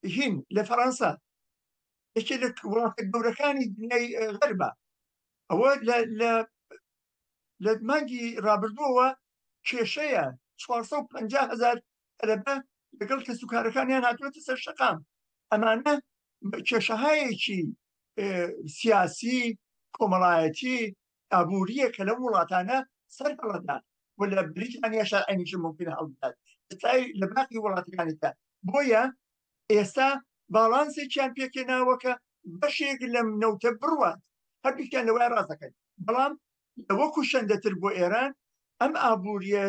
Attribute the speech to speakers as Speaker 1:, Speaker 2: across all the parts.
Speaker 1: هین لە فەڕەنسا یەکێ لە وڵاتە گەورەکانی دنیای غەربە ئەوە لە مانگی ڕابردووەوە کێشەیە 450,000 تەلەبە لەگەڵ کەسوکارەکانیان هاتووەتە سەر شەقام. ئەمانە کێشەهایەکی سیاسی کۆمەڵایەتی ئابووریە کە لەم وڵاتانە سەر هەڵەدا و لە بریتانیاشا ئەنیشە ممکنە هەڵبدات لە باقی وڵاتەکانیدا. بۆیە ئێستا باڵانسێکیان پێکێناوەکە بەشێک لەم نەوتە بڕوات هەردووکیان لەوای ڕاستەکەن، بەڵام وەکو شەندەتر بۆ ئێران ئەم ئابووریە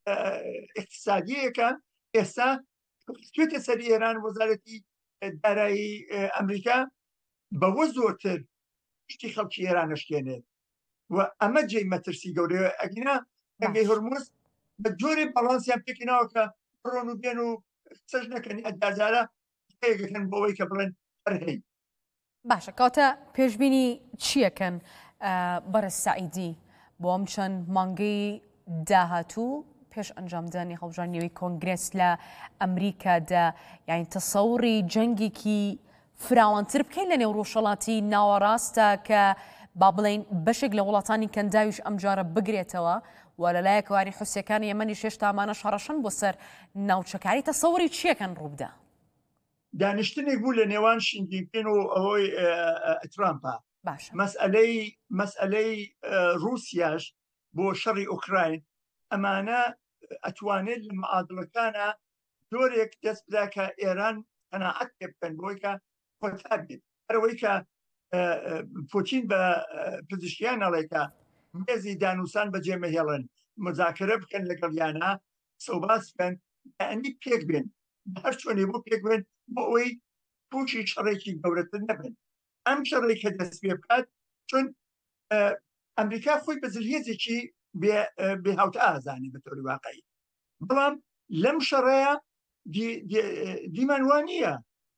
Speaker 1: اقتصادیەکە ئێستا توێتە سەر ئێران وەزارەتی دارایی ئەمریکا بەوە زۆرتر شتی خەڵکی ئێران نشکێنێت و ئەمە جێی مەترسی گەورەیە. ئەگینا ئەنگەی هەرموز بە جۆرێ باڵانسیان پێکێناوە کە بڕۆن و بێن و سەر نەکەن ئەدازارە هەیەکەکەن بۆەوەی کە بڵێن هەرهەی.
Speaker 2: باشە کاتە پێشبینی چیەکەن بەرز سعیدی بۆ ئەم چەند مانگەی داهاتوو پێش ئەنجامدانی هەڵبژاردنەوەی کۆنگرێس لە ئەمریکادا، یعنی تەسەوڕی جەنگێکی فراوانتر بکەین لە نێو ڕۆژهەڵاتی ناوەڕاستە کە با بڵێن بەشێک لە وڵاتانی کەنداویش ئەم جارە بگرێتەوە و لەلایەکەوانی حوسەکانی یەمەنی شێشتا ئەمانە شەڕەشن بۆ سەر ناوچەکاری. تەسەوڕی چیەکەن ڕووبدا؟
Speaker 1: دانیشتنێک بوو لە نێوان شینجینپین و ئەوەی ترامپە. مەسئلەی رووسیاش بۆ شەڕی ئوکراین ئەمانە ئەتوانێت لە معادڵەکانە جۆرێک دەست بدا کە ئێران قەناعەت پێ بکەن بۆی کە کۆتا بێت. هەرەوەی کە پوتین بە پزیشکیان ئەڵێکە مێزی دانووسان بەجێمەهێڵن مذاکرە بکەن لەگەڵیانە سەوباس بکەن ئەنی پێک بێن هەر چۆنێ بۆ پێک بێن بۆ ئەوەی تووشی شەڕێکی گەورەتر نەبن. ئەم شەڕێک کە دەست پێ بکات چون ئەمریکا خۆی بەجلهێزێکی بێ هاوتە ئازانی بە تۆری واقعی، بەڵام لەم شەڕەیە دیمان وانە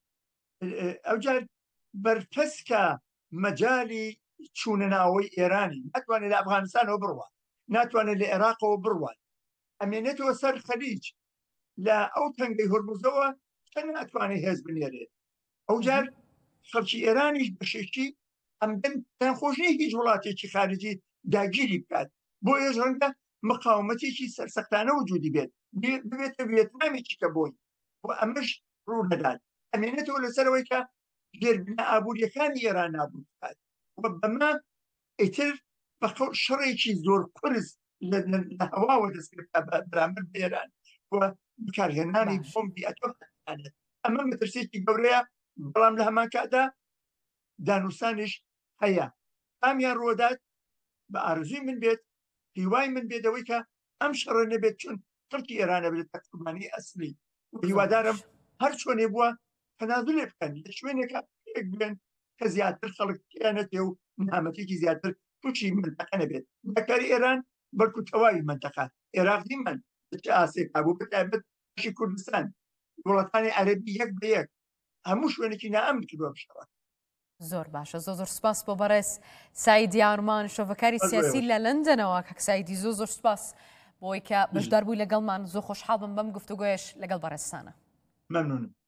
Speaker 1: ئەوجار بەرپەسکە مەجای چوونە ناوەی ئێرانی ناتوانێت لە ئەفغانستانەوە بڕوات، ناتوانێت لە عێراقەوە بڕوات، ئەمێنێتەوە سەر خەلیج لە ئەو تەنگەی هورموزەوە چەند ناتوانێت هێز بنێرێت. ئەوجار خەڵکی ئێرانیش بەشێکی ئەمدەن خۆشنی هیچ وڵاتێکی خارجی داگیری بکات، بۆ ئێژ ڕەنگە مقاومەتێکی سەرسەختانە وجودی بێت ببێتە ڤێتنامێکی کە بۆی بۆ ئەمەش ڕوو نەدات. ئەمێنێتەوە لەسەرەوەی کە گێربنە ئابوووریەکانی ئێران نابوو بکات و بەمە ئیتر بە شەڕێکی زۆر قرس لە هەواوە دەست بەرامبەر بێران و بەکارهێنانی بۆمبی ئەتۆمێت. ئەمە مەترسێکی گەورەیە، بەڵام لە هەمان کاتدا دانووسانیش هەیە. ئامیان ڕۆدات بە ئارزوی من بێت، هیوای من بێتەوەی کە ئەم شەڕە نەبێت چون خەڵکی ئێرانە بێت قوربانی ئەسلی و هیوادارم هەر چۆنێ بووە تەنازولێ بکەن لە شوێنێکە پێک بێن کە زیاتر خەڵکیانەتێ و نامەتێکی زیاتر تووشی منتەقە نەبێت. بەکاری ئێران بەڵکو تەواوی منتەقە عێراقی من ئاسێکا بوو بەتایبەت بەشی کوردستان وڵاتانی عەرەبی یەک بە یەک هەموو شوێنێکی نائەمن کردووە بشەڕە.
Speaker 2: زۆر باشە، زۆر سپاس بۆ بەڕێز سعیدی ئارمان شۆڤەکاری سیاسی لە لەندەنەوە. کەک سعیدی زۆر سپاس بۆی کە بەشدار بووی لەگەڵمان. زۆر خۆشحاڵ بم بەم گفتوگۆیش لەگەڵ بەڕێستانە.
Speaker 1: مەمنونم.